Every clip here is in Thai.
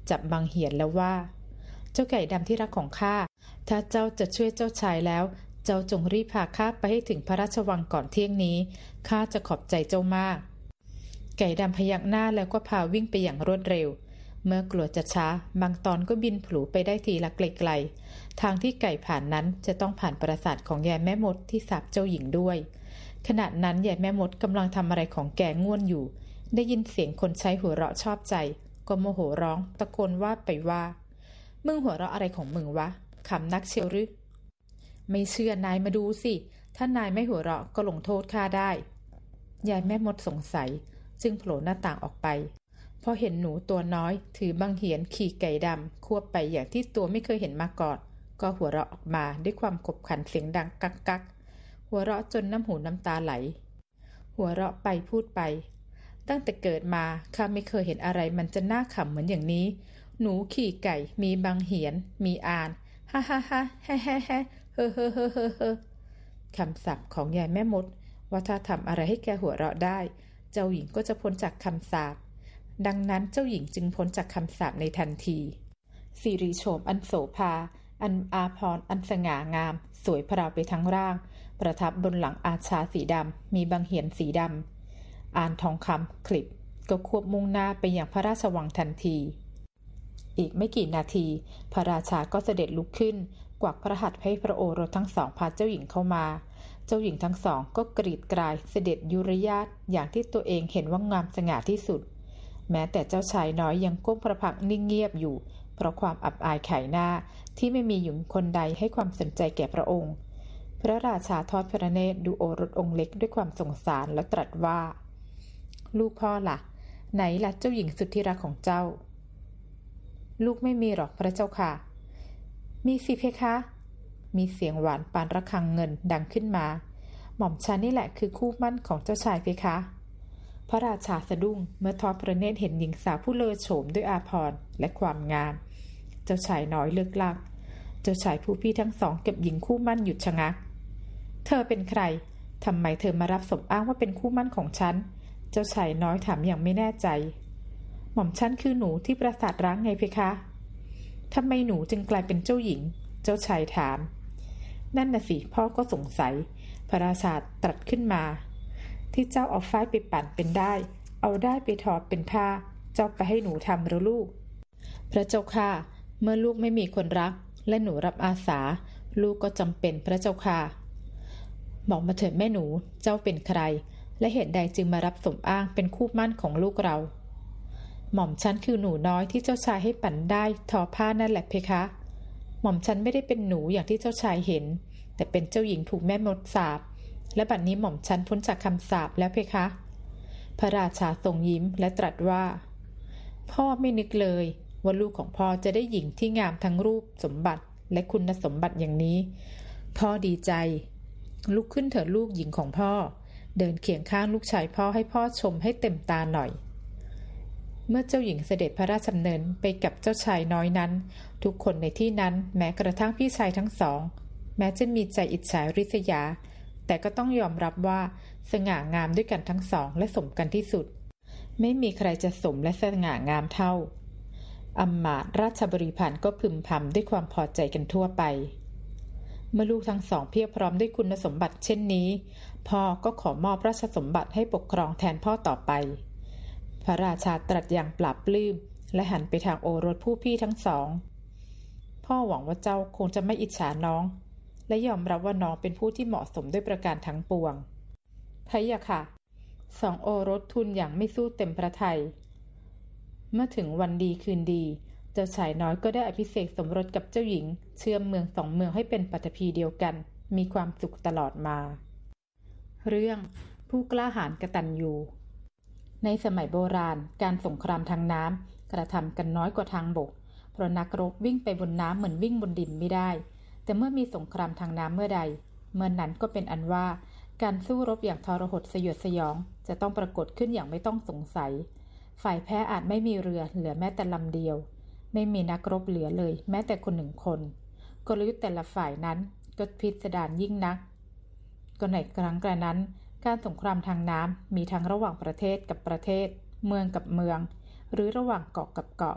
จับบังเหียนแล้วว่าเจ้าไก่ดำที่รักของข้าถ้าเจ้าจะช่วยเจ้าชายแล้วเจ้าจงรีบพาข้าไปให้ถึงพระราชวังก่อนเที่ยงนี้ข้าจะขอบใจเจ้ามากไก่ดำพยักหน้าแล้วก็พาวิ่งไปอย่างรวดเร็วเมื่อกลัวจะช้าบางตอนก็บินผลูไปได้ทีละไกลๆทางที่ไก่ผ่านนั้นจะต้องผ่านปราสาทของยายแม่มดที่สาปเจ้าหญิงด้วยขณะนั้นยายแม่มดกำลังทำอะไรของแกง่วนอยู่ได้ยินเสียงคนใช้หัวเราะชอบใจก็โมโหร้องตะโกนว่าไปว่ามึงหัวเราะอะไรของมึงวะขำนักเชียวหรือไม่เชื่อนายมาดูสิถ้านายไม่หัวเราะก็ลงโทษข้าได้ยายแม่มดสงสัยจึงโผล่หน้าต่างออกไปพอเห็นหนูตัวน้อยถือบังเหียนขี่ไก่ดำควบไปอย่างที่ตัวไม่เคยเห็นมาก่อนก็หัวเราะออกมาด้วยความขบขันเสียงดังกักกักหัวเราะจนน้ำหูน้ำตาไหลหัวเราะไปพูดไปตั้งแต่เกิดมาข้าไม่เคยเห็นอะไรมันจะน่าขำเหมือนอย่างนี้หนูขี่ไก่มีบังเหียนมีอานฮ่าฮ่าฮ่าแฮ่แฮ่แฮ่เฮ่อเฮ่อเฮ่อเฮ่อเฮ่อคำศัพท์ของยายแม่มดว่าถ้าทำอะไรให้แกหัวเราะได้เจ้าหญิงก็จะพ้นจากคำสาปดังนั้นเจ้าหญิงจึงพ้นจากคำสาปในทันทีสิริโฉมอันโสภาอันอาภรณ์อันสง่างามสวยพราวไปทั้งร่างประทับบนหลังอาชาสีดำมีบังเหียนสีดำอานทองคำคลิปก็ควบมุ่งหน้าไปยังพระราชวังทันทีอีกไม่กี่นาทีพระราชาก็เสด็จลุกขึ้นกวักพระหัตถ์ให้พระโอรสทั้งสองพาเจ้าหญิงเข้ามาเจ้าหญิงทั้งสองก็กรีดกรายเสด็จยุรยาตอย่างที่ตัวเองเห็นว่างามสง่าที่สุดแม้แต่เจ้าชายน้อยยังก้มพระพักตร์นิ่งเงียบอยู่เพราะความอับอายขายหน้าที่ไม่มีหญิงคนใดให้ความสนใจแก่พระองค์พระราชาทอดพระเนตรดูโอรสองค์เล็กด้วยความสงสารแล้วตรัสว่าลูกพ่อล่ะไหนล่ะเจ้าหญิงสุดที่รักของเจ้าลูกไม่มีหรอกพระเจ้าค่ะมีสิเพคะมีเสียงหวานปานระฆังเงินดังขึ้นมาหม่อมฉันนี่แหละคือคู่มั่นของเจ้าชายเพคะพระราชาสะดุ้งเมื่อทอดพระเนตรเห็นหญิงสาวผู้เลอโฉมด้วยอาภรณ์และความงามเจ้าชายน้อยเลิกลักเจ้าชายผู้พี่ทั้งสองเก็บหญิงคู่มั่นหยุดชะงักเธอเป็นใครทำไมเธอมารับสมอ้างว่าเป็นคู่มั่นของฉันเจ้าชายน้อยถามอย่างไม่แน่ใจหม่อมฉันคือหนูที่ปราสาทร้างไงเพคะทำไมหนูจึงกลายเป็นเจ้าหญิงเจ้าชายถามนั่นน่ะสิพ่อก็สงสัยพระราชาตรัสขึ้นมาที่เจ้าเอาฝ้ายไปปั่นเป็นได้เอาได้ไปทอเป็นผ้าเจ้าไปให้หนูทำหรือลูกพระเจ้าค่ะเมื่อลูกไม่มีคนรักและหนูรับอาสาลูกก็จำเป็นพระเจ้าค่ะบอกมาเถิดแม่หนูเจ้าเป็นใครและเหตุใดจึงมารับสมอ้างเป็นคู่มั่นของลูกเราหม่อมฉันคือหนูน้อยที่เจ้าชายให้ปั่นได้ทอผ้านั่นแหละเพคะหม่อมฉันไม่ได้เป็นหนูอย่างที่เจ้าชายเห็นแต่เป็นเจ้าหญิงถูกแม่มดสาปและบัดนี้หม่อมฉันพ้นจากคำสาปแล้วเพคะพระราชาทรงยิ้มและตรัสว่าพ่อไม่นึกเลยว่าลูกของพ่อจะได้หญิงที่งามทั้งรูปสมบัติและคุณสมบัติอย่างนี้พ่อดีใจลุกขึ้นเถิดลูกหญิงของพ่อเดินเคียงข้างลูกชายพ่อให้พ่อชมให้เต็มตาหน่อยเมื่อเจ้าหญิงเสด็จพระราชดำเนินไปกับเจ้าชายน้อยนั้นทุกคนในที่นั้นแม้กระทั่งพี่ชายทั้งสองแม้จะมีใจอิจฉาริษยาแต่ก็ต้องยอมรับว่าสง่างามด้วยกันทั้งสองและสมกันที่สุดไม่มีใครจะสมและสง่างามเท่าอำมาตย์ราชบริพารก็พึมพำด้วยความพอใจกันทั่วไปเมื่อลูกทั้งสองเพียบพร้อมด้วยคุณสมบัติเช่นนี้พ่อก็ขอมอบราชสมบัติให้ปกครองแทนพ่อต่อไปพระราชาตรัสอย่างปราบปลื้มและหันไปทางโอรสผู้พี่ทั้งสองพ่อหวังว่าเจ้าคงจะไม่อิจฉาน้องและยอมรับว่าน้องเป็นผู้ที่เหมาะสมด้วยประการทั้งปวงพะยะค่ะสองโอรสทูลอย่างไม่สู้เต็มพระทัยเมื่อถึงวันดีคืนดีเจ้าชายน้อยก็ได้อภิเษกสมรสกับเจ้าหญิงเชื่อมเมืองสองเมืองให้เป็นปฐพีเดียวกันมีความสุขตลอดมาเรื่องผู้กล้าหาญกตัญญูในสมัยโบราณการสงครามทางน้ำกระทำกันน้อยกว่าทางบกเพราะนักรบวิ่งไปบนน้ำเหมือนวิ่งบนดินไม่ได้แต่เมื่อมีสงครามทางน้ำเมื่อใดเมื่อนั้นก็เป็นอันว่าการสู้รบอย่างทรหดสยดสยองจะต้องปรากฏขึ้นอย่างไม่ต้องสงสัยฝ่ายแพ้อาจไม่มีเรือเหลือแม้แต่ลำเดียวไม่มีนักรบเหลือเลยแม้แต่คนหนึ่งคนกลยุทธ์แต่ละฝ่ายนั้นก็พิสดารยิ่งนักก็ในครั้งกระนั้นการสงครามทางน้ำมีทั้งระหว่างประเทศกับประเทศเมืองกับเมืองหรือระหว่างเกาะกับเกาะ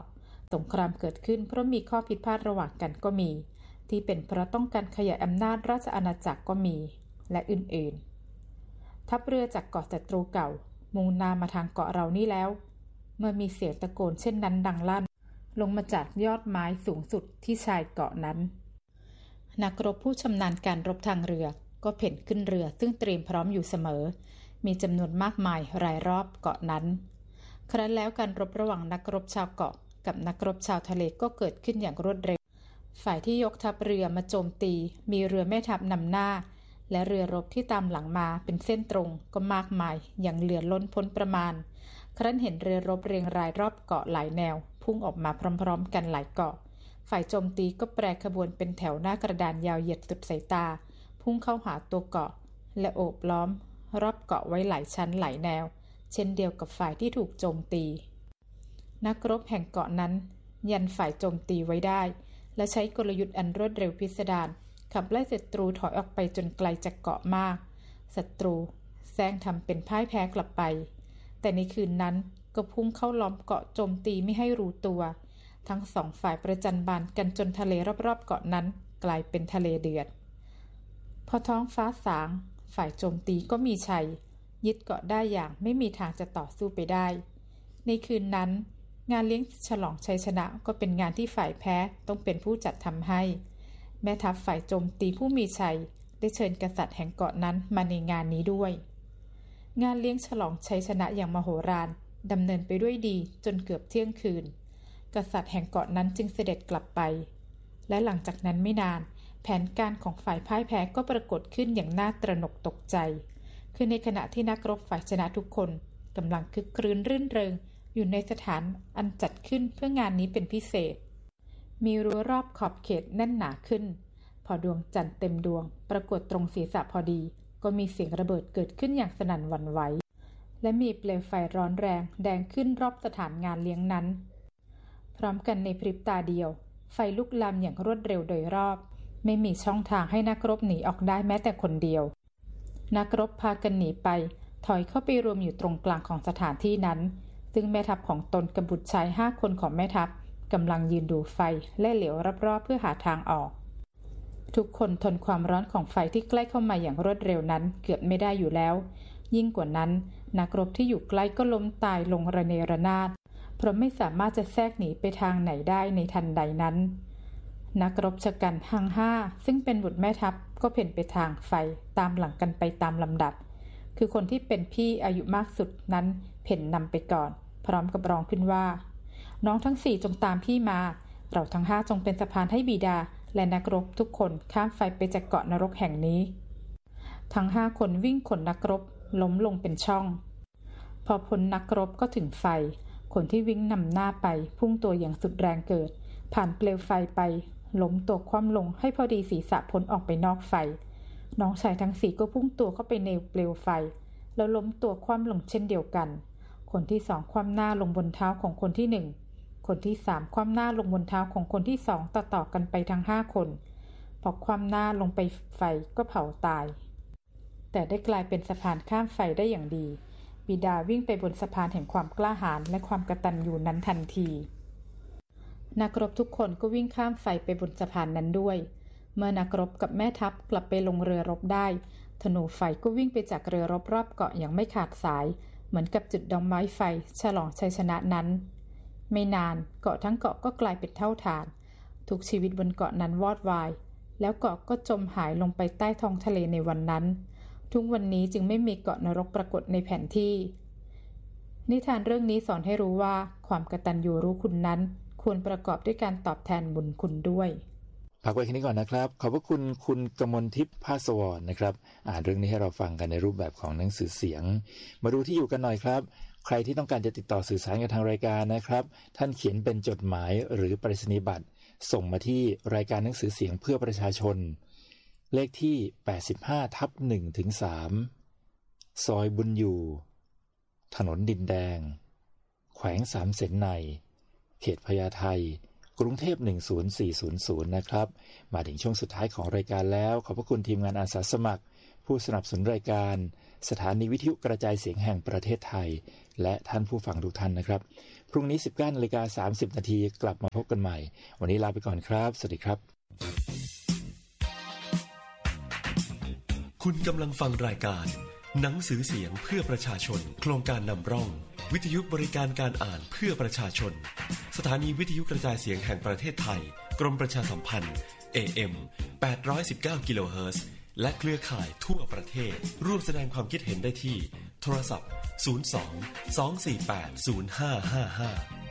สงครามเกิดขึ้นเพราะมีข้อผิดพลาดระหว่างกันก็มีที่เป็นเพราะต้องการขยายอำนาจราชอาณาจักรก็มีและอื่นๆทัพเรือจากเกาะศัตรูเก่ามุ่งหน้ามาทางเกาะเรานี่แล้วเมื่อมีเสียงตะโกนเช่นนั้นดังลั่นลงมาจากยอดไม้สูงสุดที่ชายเกาะนั้นนักรบผู้ชำนาญการรบทางเรือก็เพ่นขึ้นเรือซึ่งเตรียมพร้อมอยู่เสมอมีจำนวนมากมายรายรอบเกาะนั้นครั้นแล้วการรบระหว่างนักรบชาวเกาะกับนักรบชาวทะเลก็เกิดขึ้นอย่างรวดเร็วฝ่ายที่ยกทัพเรือมาโจมตีมีเรือแม่ทัพนำหน้าและเรือรบที่ตามหลังมาเป็นเส้นตรงก็มากมายอย่างเหลือล้นพ้นประมาณครั้นเห็นเรือรบเรียงรายรอบเกาะหลายแนวพุ่งออกมาพร้อมๆกันหลายเกาะฝ่ายโจมตีก็แปรขบวนเป็นแถวหน้ากระดานยาวเหยียดสุดสายตาพุ่งเข้าหาตัวเกาะและโอบล้อมรอบเกาะไว้หลายชั้นหลายแนวเช่นเดียวกับฝ่ายที่ถูกโจมตีนักรบแห่งเกาะนั้นยันฝ่ายโจมตีไว้ได้และใช้กลยุทธ์อันรวดเร็วพิสดารขับไล่ศัตรูถอยออกไปจนไกลจากเกาะมากศัตรูแซงทำเป็นพ่ายแพ้กลับไปแต่ในคืนนั้นก็พุ่งเข้าล้อมเกาะโจมตีไม่ให้รู้ตัวทั้งสองฝ่ายประจันบานกันจนทะเลรอบๆเกาะนั้นกลายเป็นทะเลเดือดพอท้องฟ้าสางฝ่ายโจมตีก็มีชัยยึดเกาะได้อย่างไม่มีทางจะต่อสู้ไปได้ในคืนนั้นงานเลี้ยงฉลองชัยชนะก็เป็นงานที่ฝ่ายแพ้ต้องเป็นผู้จัดทำให้แม่ทัพฝ่ายโจมตีผู้มีชัยได้เชิญกษัตริย์แห่งเกาะนั้นมาในงานนี้ด้วยงานเลี้ยงฉลองชัยชนะอย่างมโหฬารดำเนินไปด้วยดีจนเกือบเที่ยงคืนกษัตริย์แห่งเกาะนั้นจึงเสด็จกลับไปและหลังจากนั้นไม่นานแผนการของฝ่ายพ่ายแพ้ก็ปรากฏขึ้นอย่างน่าตระหนกตกใจคือในขณะที่นักรบฝ่ายชนะทุกคนกำลังคึกครื้นรื่นเริงอยู่ในสถานอันจัดขึ้นเพื่องานนี้เป็นพิเศษมีรั้วรอบขอบเขตแน่นหนาขึ้นพอดวงจันทร์เต็มดวงปรากฏตรงศีรษะพอดีก็มีเสียงระเบิดเกิดขึ้นอย่างสนั่นหวั่นไหวและมีเปลวไฟร้อนแรงแดงขึ้นรอบสถานงานเลี้ยงนั้นพร้อมกันในพริบตาเดียวไฟลุกลามอย่างรวดเร็วโดยรอบไม่มีช่องทางให้นักรบหนีออกได้แม้แต่คนเดียวนักรบพากันหนีไปถอยเข้าไปรวมอยู่ตรงกลางของสถานที่นั้นซึ่งแม่ทัพของตนกับบุตรชาย5 คนของแม่ทัพกำลังยืนดูไฟและเหลียวรอบๆเพื่อหาทางออกทุกคนทนความร้อนของไฟที่ใกล้เข้ามาอย่างรวดเร็วนั้นเกือบไม่ได้อยู่แล้วยิ่งกว่านั้นนักรบที่อยู่ใกล้ก็ล้มตายลงระเนระนาดเพราะไม่สามารถจะแทรกหนีไปทางไหนได้ในทันใดนั้นนักรบชะกันทั้ง5ซึ่งเป็นบุตรแม่ทัพก็เพ่นไปทางไฟตามหลังกันไปตามลำดับคือคนที่เป็นพี่อายุมากสุดนั้นเพ่นนำไปก่อนพร้อมกับร้องขึ้นว่าน้องทั้ง4จงตามพี่มาเราทั้ง5จงเป็นสะพานให้บิดาและนักรบทุกคนข้ามไฟไปจากเกาะนรกแห่งนี้ทั้ง5 คนวิ่งขนนักรบล้มลงเป็นช่องพอพ้นนักรบก็ถึงไฟคนที่วิ่งนำหน้าไปพุ่งตัวอย่างสุดแรงเกิดผ่านเปลวไฟไปล้มตัวคว่ำลงให้พอดีศีรษะพ้นออกไปนอกไฟน้องชายทั้ง4ก็พุ่งตัวเข้าไปในเปลวไฟแล้วล้มตัวคว่ำลงเช่นเดียวกันคนที่2คว่ำหน้าลงบนเท้าของคนที่1คนที่3คว่ำหน้าลงบนเท้าของคนที่2ต่อๆกันไปทั้ง5 คนพอคว่ำหน้าลงไปไฟก็เผาตายแต่ได้กลายเป็นสะพานข้ามไฟได้อย่างดีบิดาวิ่งไปบนสะพานแห่งความกล้าหาญและความกตัญญูนั้นทันทีนักรบทุกคนก็วิ่งข้ามไฟไปบนสะพานนั้นด้วยเมื่อนักรบกับแม่ทัพกลับไปลงเรือรบได้ธนูไฟก็วิ่งไปจากเรือรบรอบเกาะอย่างไม่ขาดสายเหมือนกับจุดดอกไม้ไฟฉลองชัยชนะนั้นไม่นานเกาะทั้งเกาะก็กลายเป็นเท่าฐานทุกชีวิตบนเกาะนั้นวอดวายแล้วเกาะก็จมหายลงไปใต้ท้องทะเลในวันนั้นทุกวันนี้จึงไม่มีเกาะนรกปรากฏในแผนที่นิทานเรื่องนี้สอนให้รู้ว่าความกตัญญูรู้คุณนั้นควรประกอบด้วยการตอบแทนบุญคุณด้วยพักไว้แค่นี้ก่อนนะครับขอบพระคุณคุณกมลทิพย์ภาสวรนะครับอ่านเรื่องนี้ให้เราฟังกันในรูปแบบของหนังสือเสียงมาดูที่อยู่กันหน่อยครับใครที่ต้องการจะติดต่อสื่อสารกับทางรายการนะครับท่านเขียนเป็นจดหมายหรือไปรษณียบัตรส่งมาที่รายการหนังสือเสียงเพื่อประชาชนเลขที่ 85/1-3 ซอยบุญอยู่ถนนดินแดงแขวงสามเสนในเขตพญาไทกรุงเทพ10400นะครับมาถึงช่วงสุดท้ายของรายการแล้วขอบพระคุณทีมงานอาสาสมัครผู้ผู้สนับสนุนรายการสถานีวิทยุกระจายเสียงแห่งประเทศไทยและท่านผู้ฟังทุกท่านนะครับพรุ่งนี้ 19:30 น.กลับมาพบกันใหม่วันนี้ลาไปก่อนครับสวัสดีครับคุณกำลังฟังรายการหนังสือเสียงเพื่อประชาชนโครงการนำร่องวิทยุบริการการอ่านเพื่อประชาชนสถานีวิทยุกระจายเสียงแห่งประเทศไทยกรมประชาสัมพันธ์ AM 819 กิโลเฮิรตซ์และเครือข่ายทั่วประเทศร่วมแสดงความคิดเห็นได้ที่โทรศัพท์ 02 248 0555